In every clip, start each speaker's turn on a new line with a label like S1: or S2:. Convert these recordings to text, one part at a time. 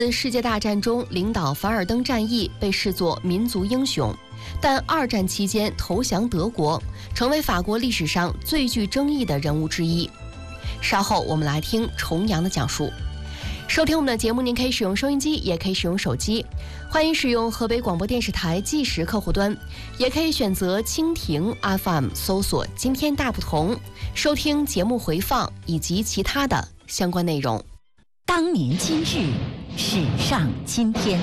S1: 世界大战中领导凡尔登战役，被视作民族英雄，但二战期间投降德国，成为法国历史上最具争议的人物之一。稍后我们来听重阳的讲述。收听我们的节目，您可以使用收音机，也可以使用手机，欢迎使用河北广播电视台计时客户端，也可以选择蜻蜓 FM 搜索今天大不同，收听节目回放以及其他的相关内容。
S2: 当年今日，史上今天，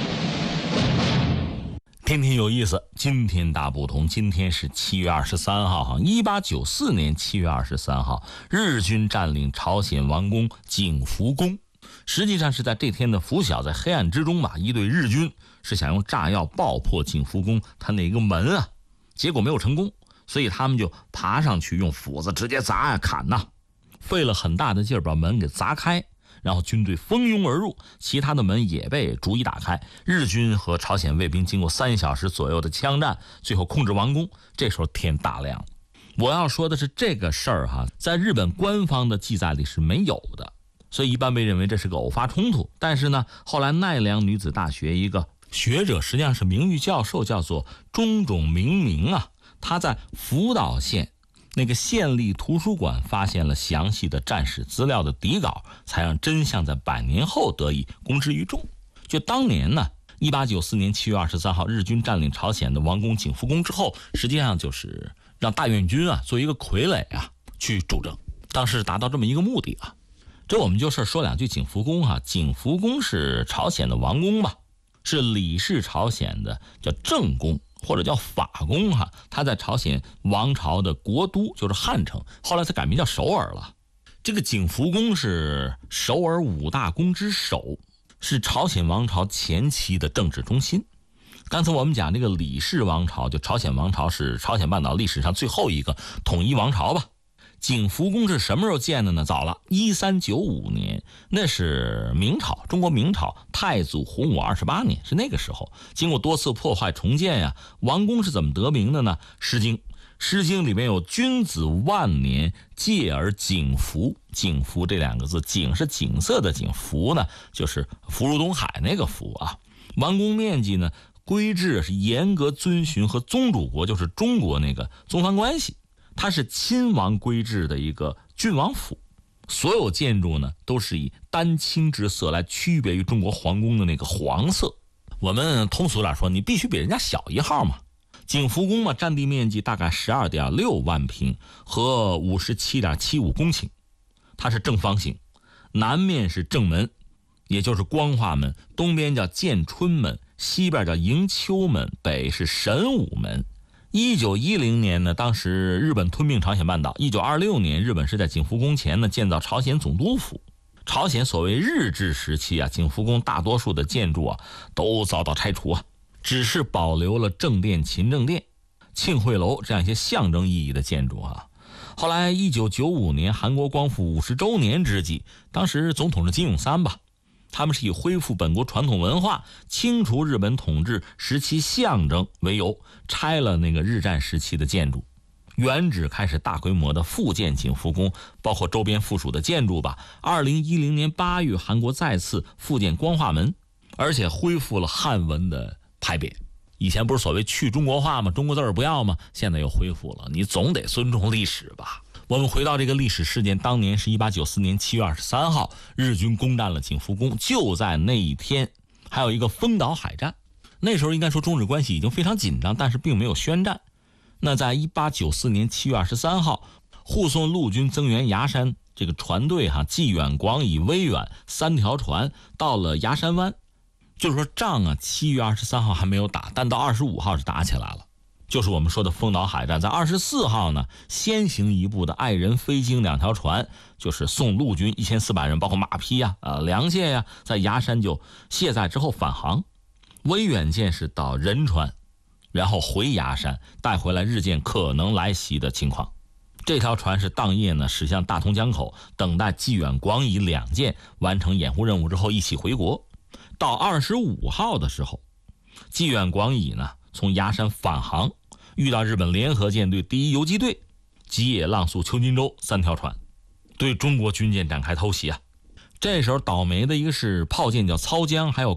S3: 天天有意思，今天大不同。今天是7月23号，1894年7月23号，日军占领朝鲜王宫景福宫。实际上是在这天的拂晓，在黑暗之中吧，一队日军是想用炸药爆破景福宫它那个门啊，结果没有成功，所以他们就爬上去用斧子直接砸呀砍呐，费了很大的劲儿把门给砸开。然后军队蜂拥而入，其他的门也被逐一打开。日军和朝鲜卫兵经过3小时左右的枪战，最后控制王宫。这时候天大亮了。我要说的是这个事儿在日本官方的记载里是没有的，所以一般被认为这是个偶发冲突。但是呢，后来奈良女子大学一个学者，实际上是名誉教授，叫做中冢明明他在福岛县那个县立图书馆发现了详细的战史资料的底稿，才让真相在100年后得以公之于众。就当年呢，1894年7月23号，日军占领朝鲜的王宫景福宫之后，实际上就是让大院军做一个傀儡去主政，当时达到这么一个目的这我们就说两句景福宫景福宫是朝鲜的王宫吧，是李氏朝鲜的叫正宫或者叫法宫它在朝鲜王朝的国都就是汉城，后来它改名叫首尔了。这个景福宫是首尔5大宫之首，是朝鲜王朝前期的政治中心。刚才我们讲这个李氏王朝，就朝鲜王朝是朝鲜半岛历史上最后一个统一王朝吧。景福宫是什么时候建的呢？早了，1395年，那是明朝，中国明朝太祖洪武28年，是那个时候。经过多次破坏重建王宫是怎么得名的呢？诗经里面有君子万年戒而景福，景福这2个字，景是景色的景，福呢就是福如东海那个福王宫面积呢，规制是严格遵循和宗主国，就是中国那个宗藩关系。它是亲王规制的一个郡王府，所有建筑呢都是以丹青之色来区别于中国皇宫的那个黄色。我们通俗点说，你必须比人家小1号嘛。景福宫占地面积大概12.6万平和57.75公顷，它是正方形，南面是正门，也就是光化门，东边叫建春门，西边叫迎秋门，北是神武门。1910年呢，当时日本吞并朝鲜半岛。1926年，日本是在景福宫前呢建造朝鲜总督府。朝鲜所谓日治时期景福宫大多数的建筑都遭到拆除只是保留了正殿、勤政殿、庆会楼这样一些象征意义的建筑后来1995年韩国光复50周年之际，当时总统是金泳三吧，他们是以恢复本国传统文化、清除日本统治时期象征为由，拆了那个日战时期的建筑，原址开始大规模的复建景福宫，包括周边附属的建筑吧。2010年8月，韩国再次复建光化门，而且恢复了汉文的牌匾。以前不是所谓去中国化吗？中国字儿不要吗？现在又恢复了，你总得尊重历史吧。我们回到这个历史事件，当年是1894年7月23号，日军攻占了景福宫。就在那一天，还有一个丰岛海战。那时候应该说中日关系已经非常紧张，但是并没有宣战。那在1894年7月23号，护送陆军增援崖山这个船队济远、广以、威远3条船到了崖山湾。就是说仗7月23号还没有打，但到25号是打起来了。就是我们说的丰岛海战。在24号呢，先行一步的爱人、飞鲸2条船，就是送陆军1400人，包括马匹粮械在崖山就卸载之后返航。威远舰是到仁川，然后回崖山，带回来日舰可能来袭的情况。这条船是当夜呢驶向大同江口，等待济远、广以2舰完成掩护任务之后一起回国。到25号的时候，济远、广以呢从崖山返航，遇到日本联合舰队第1游击队、吉野、浪速、秋金州3条船，对中国军舰展开偷袭这时候倒霉的一个是炮舰叫操江，还有